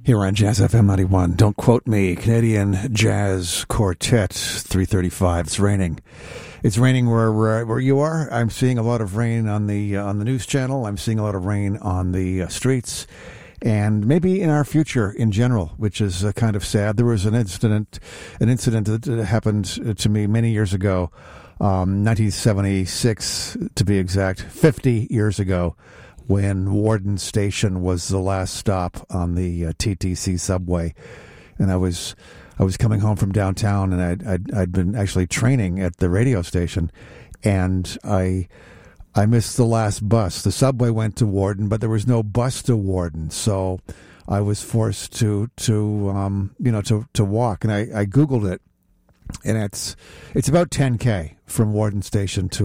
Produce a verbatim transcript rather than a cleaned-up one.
Here on Jazz F M ninety-one, Don't Quote Me, Canadian Jazz Quartet, three thirty-five. It's raining. It's raining where where, where you are. I'm seeing a lot of rain on the uh, on the news channel. I'm seeing a lot of rain on the uh, streets, and maybe in our future in general, which is uh, kind of sad. There was an incident, an incident that happened to me many years ago, um, nineteen seventy-six to be exact, fifty years ago, when Warden Station was the last stop on the uh, T T C subway. And I was I was coming home from downtown, and I'd, I'd, I'd been actually training at the radio station, and I I missed the last bus. The subway went to Warden, but there was no bus to Warden, so I was forced to to um, you know to, to walk. And I, I Googled it, and it's it's about ten K from Warden Station to